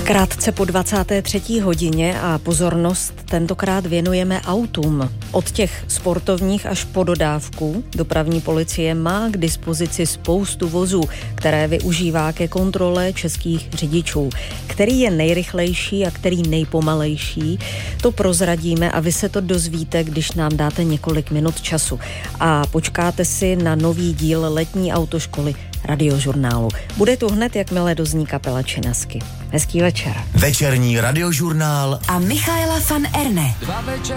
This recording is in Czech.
Krátce po 23. hodině a pozornost tentokrát věnujeme autům. Od těch sportovních až po dodávku dopravní policie má k dispozici spoustu vozů, které využívá ke kontrole českých řidičů. Který je nejrychlejší a který nejpomalejší, to prozradíme a vy se to dozvíte, když nám dáte několik minut času. A počkáte si na nový díl letní autoškoly Radiožurnálu. Bude tu hned, jakmile dozní kapela Činasky. Hezký večer. Večerní Radiožurnál a Michaela van Erne. 2 večery